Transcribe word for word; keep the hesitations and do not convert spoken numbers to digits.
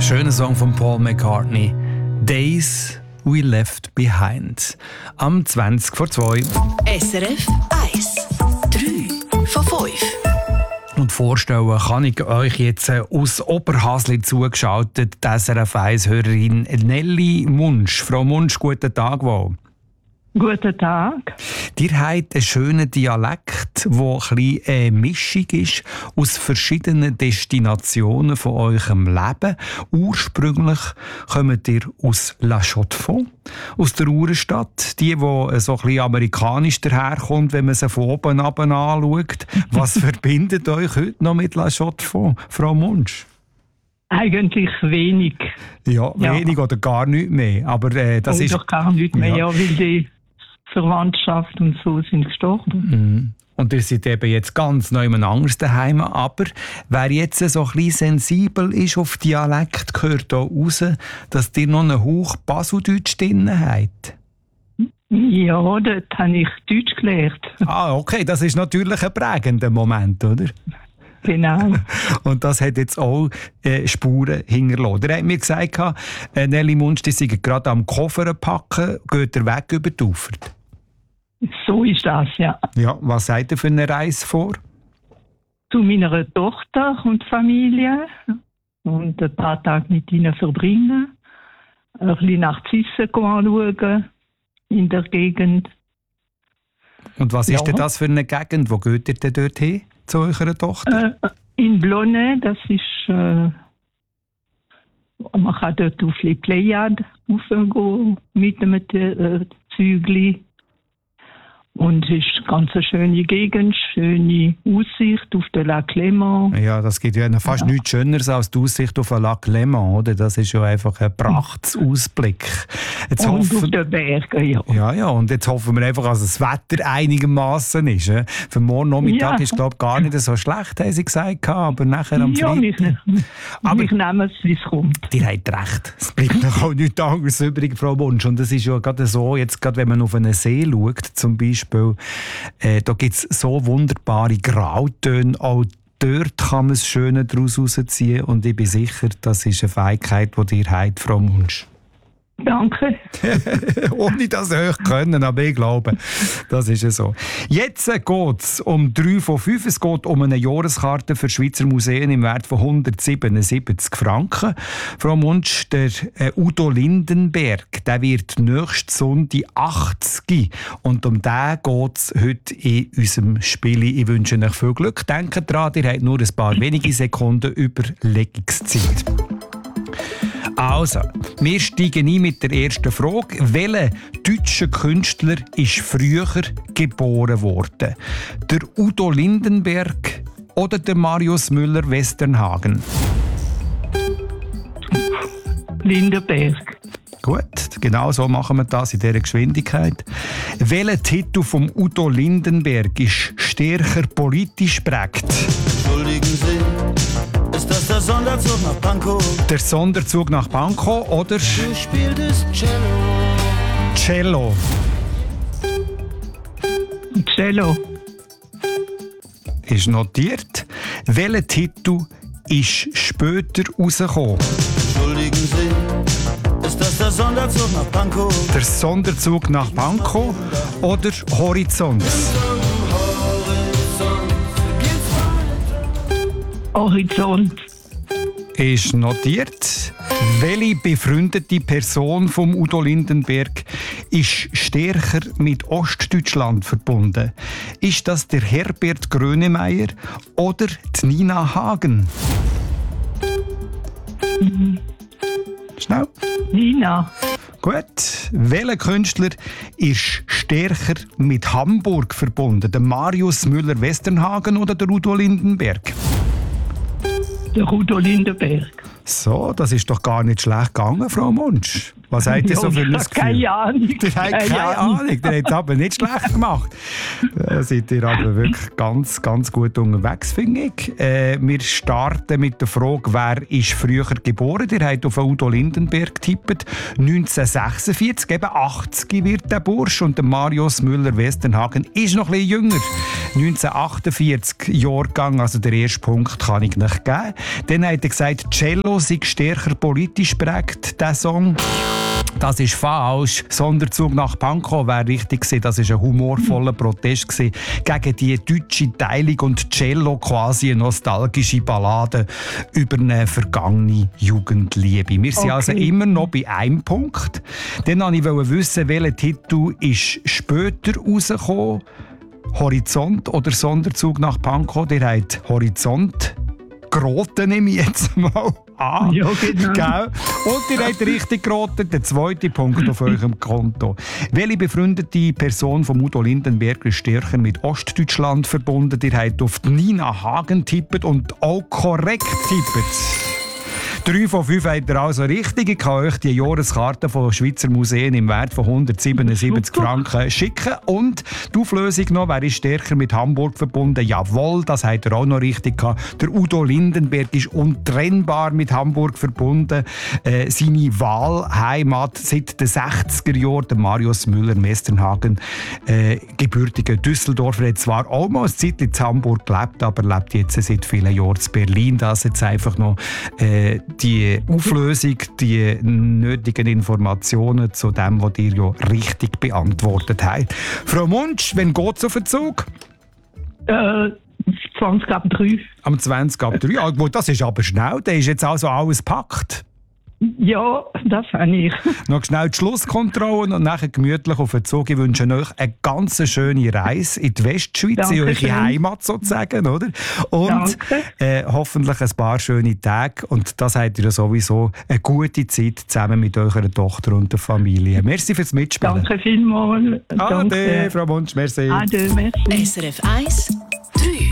Schöner Song von Paul McCartney. Days We Left Behind. Am zwanzig vor zwei. S R F eins. drei von fünf. Und vorstellen kann ich euch jetzt aus Oberhasli zugeschaltet, die S R F eins-Hörerin Nelly Munsch. Frau Munsch, guten Tag wohl. Guten Tag. Ihr habt einen schönen Dialekt, der ein eine Mischung ist aus verschiedenen Destinationen von eurem Leben. Ursprünglich kommt ihr aus La Chaux-de-Fonds, aus der Uhrenstadt. Die, die so ein bisschen amerikanisch daherkommt, wenn man sie von oben ab anschaut. Was verbindet euch heute noch mit La Chaux-de-Fonds, Frau Munsch? Eigentlich wenig. Ja, Ja. wenig oder gar nichts mehr. Aber äh, das Oh, ist... doch gar nicht mehr, Ja. ja. Weil die Verwandtschaft und so sind gestorben. Mhm. Und ihr seid eben jetzt ganz neu anders daheim. Aber wer jetzt so ein bisschen sensibel ist auf Dialekt, gehört hier raus, dass ihr noch einen Hauch Baseldeutsch drin habt. Ja, dort habe ich Deutsch gelernt. Ah, okay, das ist natürlich ein prägender Moment, oder? Genau. Und das hat jetzt auch äh, Spuren hinterlassen. Ihr habt mir gesagt, äh, Nelly Munsch, die sind gerade am Koffer packen, geht ihr weg über die Ufer? So ist das, ja. Ja, was seid ihr für eine Reise vor? Zu meiner Tochter und Familie und ein paar Tage mit ihnen verbringen. Ein bisschen nach Zissen anschauen in der Gegend. Und was Ja. ist denn das für eine Gegend? Wo geht ihr denn dort hin, zu eurer Tochter? Äh, in Blonay, das ist, äh, man kann dort auf die Pleiade raufgehen mit einem äh, Zügli. Und es ist eine ganz schöne Gegend, schöne Aussicht auf den Lac Léman. Ja, das gibt ja fast Ja. nichts Schöneres als die Aussicht auf den Lac Léman, oder? Das ist ja einfach ein Prachtsausblick. Jetzt Und auf hoffen, den Bergen, ja. ja, ja, und jetzt hoffen wir einfach, dass das Wetter einigermaßen ist. Äh? Für morgen Nachmittag Ja. ist glaube ich gar nicht so schlecht, haben sie gesagt, aber nachher am Ja, wir, Freitag... Aber- wir nehmen es, wie es kommt. Ihr habt recht. Es bleibt noch auch nichts anderes übrig, Frau Munsch. Und das ist ja gerade so, jetzt gerade wenn man auf einen See schaut, zum Beispiel, äh, da gibt es so wunderbare Grautöne. Auch dort kann man das Schöne daraus herausziehen. Und ich bin sicher, das ist eine Fähigkeit, die ihr habt, Frau Munsch. Danke. Ohne das euch können, aber ich glaube, das ist ja so. Jetzt geht es um drei von fünf. Es geht um eine Jahreskarte für Schweizer Museen im Wert von hundertsiebenundsiebzig Franken. Frau Munsch, der äh, Udo Lindenberg, der wird nächsten Sonntag achtzig. Und um den geht es heute in unserem Spiel. Ich wünsche euch viel Glück. Denkt dran, ihr habt nur ein paar wenige Sekunden Überlegungszeit. Also, wir steigen ein mit der ersten Frage. Welcher deutsche Künstler ist früher geboren worden? Der Udo Lindenberg oder der Marius Müller-Westernhagen? Lindenberg. Gut, genau so machen wir das in dieser Geschwindigkeit. Welcher Titel von Udo Lindenberg ist stärker politisch prägt? Entschuldigen Sie, ist das der Sonderzug nach Pankow? Der Sonderzug nach Pankow oder Du spieltest Cello. Cello? Cello. Ist notiert. Welcher Titel ist später rausgekommen? Entschuldigen Sie, ist das der Sonderzug nach Pankow? Der Sonderzug nach Pankow oder Horizont? Horizont. Ist notiert. Welche befreundete Person vom Udo Lindenberg ist stärker mit Ostdeutschland verbunden? Ist das der Herbert Grönemeyer oder die Nina Hagen? Schnell. Nina. Gut. Welcher Künstler ist stärker mit Hamburg verbunden? Der Marius Müller-Westernhagen oder der Udo Lindenberg? Der Udo Lindenberg. So, das ist doch gar nicht schlecht gegangen, Frau Munsch. Was habt ihr Ja, so für ein ich hab Gefühl? keine Ahnung. Ihr habt keine Ahnung, ihr habt es aber nicht schlecht gemacht. Da seid ihr aber wirklich ganz, ganz gut unterwegs, finde ich. Äh, wir starten mit der Frage, wer ist früher geboren? Ihr habt auf Udo Lindenberg getippt. neunzehnhundertsechsundvierzig, eben achtzig wird der Bursch. Und der Marius Müller-Westernhagen ist noch ein bisschen jünger. neunzehnhundertachtundvierzig Jahrgang, also der erste Punkt kann ich nicht geben. Dann habt ihr gesagt, Cello Cello sei stärker politisch prägt, der Song. Das ist falsch. Sonderzug nach Pankow wäre richtig gewesen. Das war ein humorvoller Protest gewesen gegen die deutsche Teilung und Cello, quasi eine nostalgische Ballade über eine vergangene Jugendliebe. Wir sind Okay. also immer noch bei einem Punkt. Dann wollte ich wissen, welcher Titel ist später rausgekommen. Horizont oder Sonderzug nach Pankow? Der hat Horizont geraten, nehme ich jetzt mal an. Ja, genau. Gell? Und ihr habt richtig geraten, der zweite Punkt auf eurem Konto. Welche befreundete Person von Udo Lindenberg ist stärker mit Ostdeutschland verbunden? Ihr habt auf Nina Hagen tippt und auch korrekt tippt. Drei von fünf habt ihr also richtig. Ich kann euch die Jahreskarte von Schweizer Museen im Wert von hundertsiebenundsiebzig Franken schicken. Und die Auflösung noch, wer ist stärker mit Hamburg verbunden? Jawohl, das habt ihr auch noch richtig gehabt. Der Udo Lindenberg ist untrennbar mit Hamburg verbunden. Äh, seine Wahlheimat seit den sechziger Jahren, der Marius Müller-Mesternhagen, äh, gebürtiger Düsseldorfer, hat zwar auch mal eine Zeit in Hamburg gelebt, aber lebt jetzt seit vielen Jahren in Berlin. Das jetzt einfach noch äh, die Auflösung, die nötigen Informationen zu dem, was ihr ja richtig beantwortet habt. Frau Munsch, wann geht es auf den Zug? Äh, zwanzig ab drei. Am zwanzig ab drei. Ah, gut, das ist aber schnell. Da ist jetzt also alles gepackt. Ja, das habe ich. Noch schnell die Schlusskontrollen und nachher gemütlich auf den Zug. Ich wünsche euch eine ganz schöne Reise in die Westschweiz, in eure Dankeschön. Heimat sozusagen, oder? Und äh, hoffentlich ein paar schöne Tage. Und das habt ihr ja sowieso eine gute Zeit zusammen mit eurer Tochter und der Familie. Merci fürs Mitspielen. Danke vielmals. Ade, Danke. Frau Munsch, merci. Ade, merci. S R F eins, drei.